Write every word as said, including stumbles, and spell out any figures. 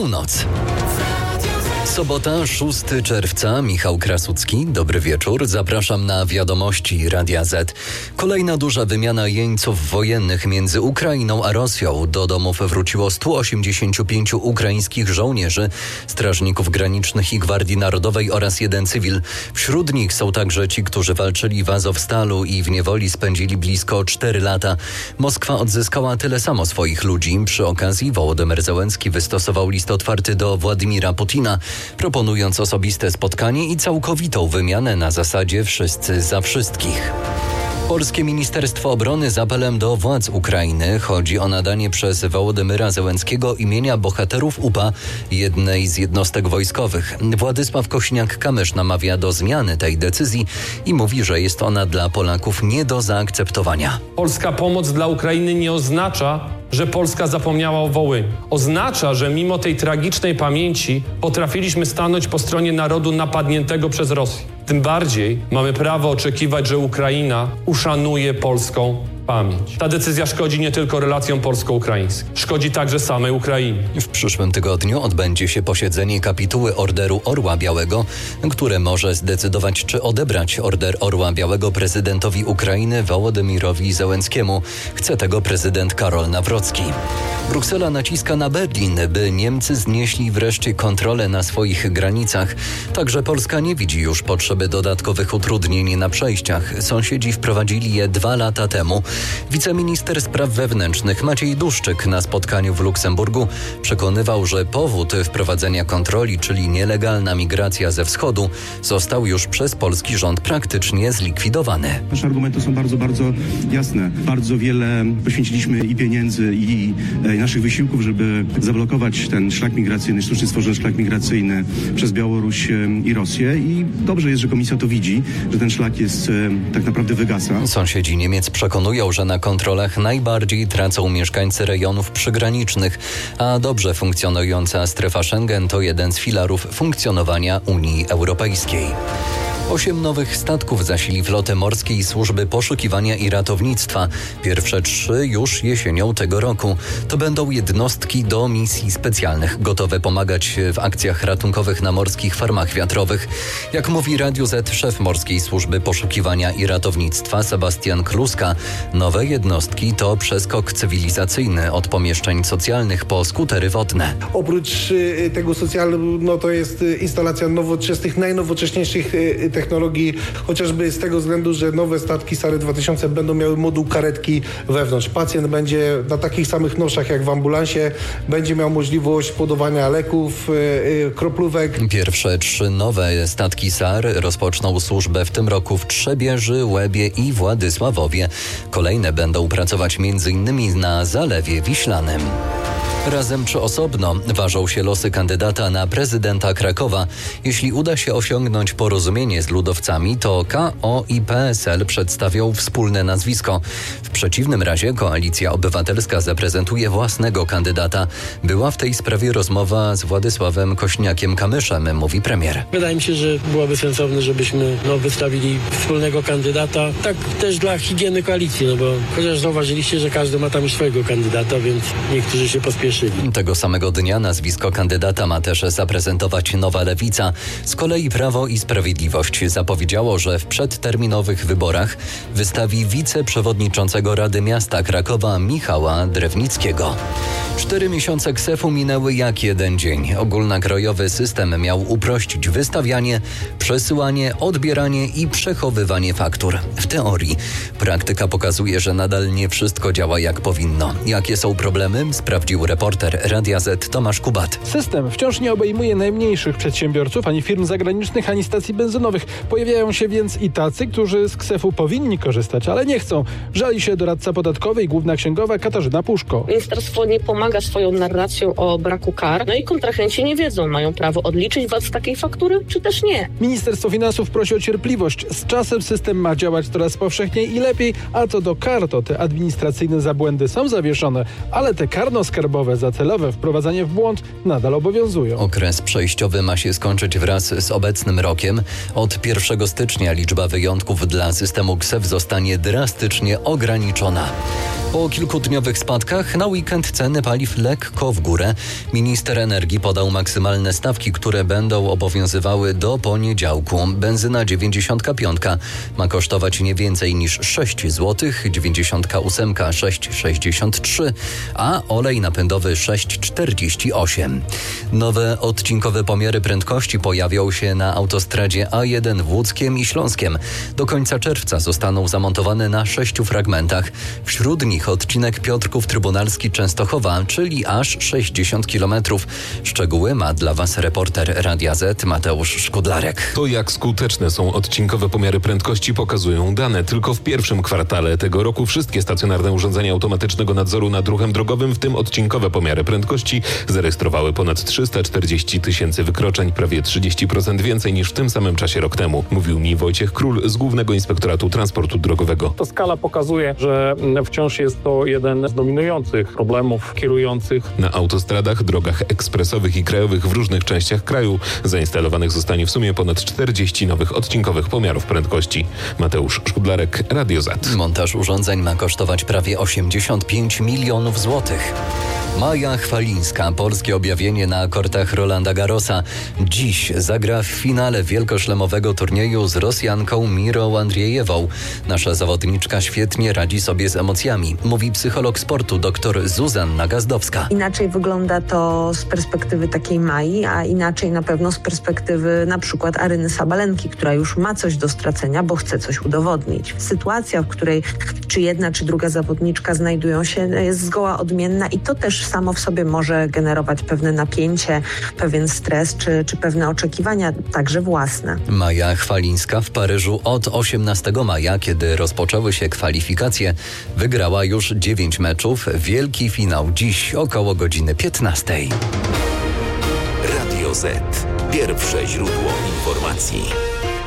Północ. Sobota, szóstego czerwca. Michał Krasucki. Dobry wieczór. Zapraszam na wiadomości Radia Z. Kolejna duża wymiana jeńców wojennych między Ukrainą a Rosją. Do domów wróciło stu osiemdziesięciu pięciu ukraińskich żołnierzy, strażników granicznych i Gwardii Narodowej oraz jeden cywil. Wśród nich są także ci, którzy walczyli w Azowstalu i w niewoli spędzili blisko cztery lata. Moskwa odzyskała tyle samo swoich ludzi. Przy okazji Wołodymyr Zełenski wystosował list otwarty do Władimira Putina, proponując osobiste spotkanie i całkowitą wymianę na zasadzie wszyscy za wszystkich. Polskie Ministerstwo Obrony z apelem do władz Ukrainy. Chodzi o nadanie przez Wołodymyra Zełenskiego imienia bohaterów U P A jednej z jednostek wojskowych. Władysław Kośniak-Kamysz namawia do zmiany tej decyzji i mówi, że jest ona dla Polaków nie do zaakceptowania. Polska pomoc dla Ukrainy nie oznacza, że Polska zapomniała o Wołyniu. Oznacza, że mimo tej tragicznej pamięci potrafiliśmy stanąć po stronie narodu napadniętego przez Rosję. Tym bardziej mamy prawo oczekiwać, że Ukraina uszanuje polską pamięć. Ta decyzja szkodzi nie tylko relacjom polsko-ukraińskim. Szkodzi także samej Ukrainie. W przyszłym tygodniu odbędzie się posiedzenie kapituły Orderu Orła Białego, które może zdecydować, czy odebrać Order Orła Białego prezydentowi Ukrainy Wołodymyrowi Zełenskiemu. Chce tego prezydent Karol Nawrocki. Bruksela naciska na Berlin, by Niemcy znieśli wreszcie kontrolę na swoich granicach. Także Polska nie widzi już potrzeby dodatkowych utrudnień na przejściach. Sąsiedzi wprowadzili je dwa lata temu. Wiceminister spraw wewnętrznych Maciej Duszczyk na spotkaniu w Luksemburgu przekonywał, że powód wprowadzenia kontroli, czyli nielegalna migracja ze wschodu, został już przez polski rząd praktycznie zlikwidowany. Nasze argumenty są bardzo, bardzo jasne. Bardzo wiele poświęciliśmy i pieniędzy, i naszych wysiłków, żeby zablokować ten szlak migracyjny, sztucznie stworzony szlak migracyjny przez Białoruś i Rosję. I dobrze jest, że komisja to widzi, że ten szlak jest tak naprawdę wygasa. Sąsiedzi Niemiec przekonują, że na kontrolach najbardziej tracą mieszkańcy rejonów przygranicznych, a dobrze funkcjonująca strefa Schengen to jeden z filarów funkcjonowania Unii Europejskiej. Osiem nowych statków zasili flotę Morskiej Służby Poszukiwania i Ratownictwa. Pierwsze trzy już jesienią tego roku. To będą jednostki do misji specjalnych, gotowe pomagać w akcjach ratunkowych na morskich farmach wiatrowych. Jak mówi Radiu Z szef Morskiej Służby Poszukiwania i Ratownictwa Sebastian Kluska, nowe jednostki to przeskok cywilizacyjny od pomieszczeń socjalnych po skutery wodne. Oprócz tego socjalnego, no to jest instalacja nowoczesnych, najnowocześniejszych technologii, chociażby z tego względu, że nowe statki Sary dwa tysiące będą miały moduł karetki wewnątrz. Pacjent będzie na takich samych noszach jak w ambulansie, będzie miał możliwość podawania leków, yy, kroplówek. Pierwsze trzy nowe statki S A R rozpoczną służbę w tym roku w Trzebieży, Łebie i Władysławowie. Kolejne będą pracować między innymi na Zalewie Wiślanym. Razem czy osobno ważą się losy kandydata na prezydenta Krakowa. Jeśli uda się osiągnąć porozumienie z ludowcami, to K O i P S L przedstawią wspólne nazwisko. W przeciwnym razie Koalicja Obywatelska zaprezentuje własnego kandydata. Była w tej sprawie rozmowa z Władysławem Kośniakiem-Kamyszem, mówi premier. Wydaje mi się, że byłoby sensowne, żebyśmy no, wystawili wspólnego kandydata. Tak też dla higieny koalicji, no bo chociaż zauważyliście, że każdy ma tam już swojego kandydata, więc niektórzy się pospieszyli. Tego samego dnia nazwisko kandydata ma też zaprezentować Nowa Lewica. Z kolei Prawo i Sprawiedliwość zapowiedziało, że w przedterminowych wyborach wystawi wiceprzewodniczącego Rady Miasta Krakowa Michała Drewnickiego. Cztery miesiące ksefu minęły jak jeden dzień. Ogólnokrajowy system miał uprościć wystawianie, przesyłanie, odbieranie i przechowywanie faktur. W teorii praktyka pokazuje, że nadal nie wszystko działa jak powinno. Jakie są problemy? Sprawdził reporter Radia Z Tomasz Kubat. System wciąż nie obejmuje najmniejszych przedsiębiorców, ani firm zagranicznych, ani stacji benzynowych. Pojawiają się więc i tacy, którzy z ksefu powinni korzystać, ale nie chcą. Żali się doradca podatkowy i główna księgowa Katarzyna Puszko. Ministerstwo nie pomaga swoją narracją o braku kar, no i kontrahenci nie wiedzą, mają prawo odliczyć V A T z takiej faktury, czy też nie. Ministerstwo Finansów prosi o cierpliwość. Z czasem system ma działać coraz powszechniej i lepiej, a co do kar, to te administracyjne za błędy są zawieszone, ale te karno-skarbowe za celowe wprowadzanie w błąd nadal obowiązują. Okres przejściowy ma się skończyć wraz z obecnym rokiem. Od pierwszego stycznia liczba wyjątków dla systemu KSeF zostanie drastycznie ograniczona. Po kilkudniowych spadkach na weekend ceny paliw lekko w górę. Minister energii podał maksymalne stawki, które będą obowiązywały do poniedziałku. Benzyna dziewięćdziesiąt pięć ma kosztować nie więcej niż sześć złotych, dziewięćdziesiąt osiem sześć sześćdziesiąt trzy, a olej napędowy sześć czterdzieści osiem. Nowe odcinkowe pomiary prędkości pojawią się na autostradzie A jeden w Łódzkiem i Śląskiem. Do końca czerwca zostaną zamontowane na sześciu fragmentach. Wśród nich odcinek Piotrków Trybunalski Częstochowa, czyli aż sześćdziesiąt kilometrów. Szczegóły ma dla Was reporter Radia Z Mateusz Szkudlarek. To jak skuteczne są odcinkowe pomiary prędkości pokazują dane. Tylko w pierwszym kwartale tego roku wszystkie stacjonarne urządzenia automatycznego nadzoru nad ruchem drogowym, w tym odcinkowe pomiary prędkości, zarejestrowały ponad trzysta czterdzieści tysięcy wykroczeń, prawie trzydzieści procent więcej niż w tym samym czasie rok temu. Mówił mi Wojciech Król z Głównego Inspektoratu Transportu Drogowego. To skala pokazuje, że wciąż jest to jeden z dominujących problemów kierujących. Na autostradach, drogach ekspresowych i krajowych w różnych częściach kraju zainstalowanych zostanie w sumie ponad czterdzieści nowych odcinkowych pomiarów prędkości. Mateusz Szkudlarek, Radio Z. Montaż urządzeń ma kosztować prawie osiemdziesiąt pięć milionów złotych. Maja Chwalińska, polskie objawienie na kortach Rolanda Garrosa. Dziś zagra w finale wielkoszlemowego turnieju z Rosjanką Mirą Andrzejewą. Nasza zawodniczka świetnie radzi sobie z emocjami, mówi psycholog sportu dr Zuzanna Gazdowska. Inaczej wygląda to z perspektywy takiej Mai, a inaczej na pewno z perspektywy na przykład Aryny Sabalenki, która już ma coś do stracenia, bo chce coś udowodnić. Sytuacja, w której czy jedna, czy druga zawodniczka znajdują się, jest zgoła odmienna i to też samo w sobie może generować pewne napięcie, pewien stres, czy, czy pewne oczekiwania, także własne. Maja Chwalińska w Paryżu od osiemnastego maja, kiedy rozpoczęły się kwalifikacje, wygrała już dziewięć meczów. Wielki finał dziś około godziny piętnastej. Radio Z. Pierwsze źródło informacji.